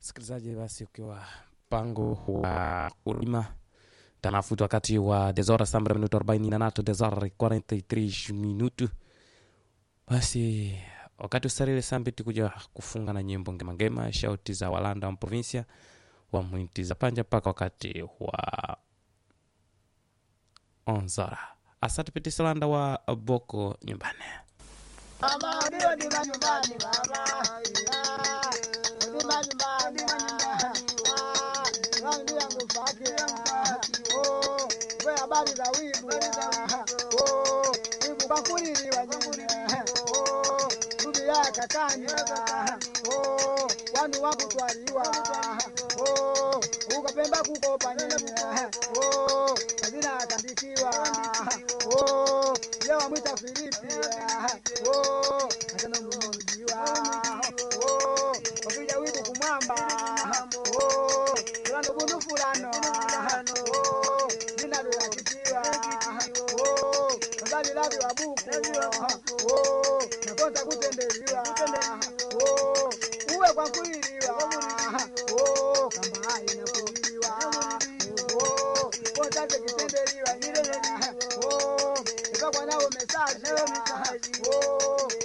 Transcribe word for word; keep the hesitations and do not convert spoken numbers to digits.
Sikilizaji, basi ukiwa pango wa kulima tanafuta wakati wa dezora sambra minuto arobaini na tatu dezora quarenta e três minuto. Basi wakati usarili sambiti kuja kufunga na nyimbo ngema ngema shauti za walanda wa provincia wa mwinti za panja paka wakati wa onzora. Asante piti salanda wa boko nyumbani. Mama, ndio ni nyumbani mama. Ndio nyumbani mama. Rangi yangu fakia. Oh, wewe habari za wibu. Oh, wibu bakuli wa nyumbani. Oh, bibi yake kani. Oh, wanu wako twaliwa. Oh, ukapemba kukopa nyinyi. Oh, hazina akandikiwa. Oh, leo mwita Filipi. Oh, asana mmojiwa. Oh, wakija wibu kumwamba. Oh, fulano bunu fulano. Oh, nina dola kitiwa. Oh, nadhani labi wabuku. Oh, nakonza kutendeliwa. Oh, uwe kwa kuiliwa. Oh, kamba hai na kuiliwa. Oh, konza kitendeliwa. Oh, kwa nao message. Oh,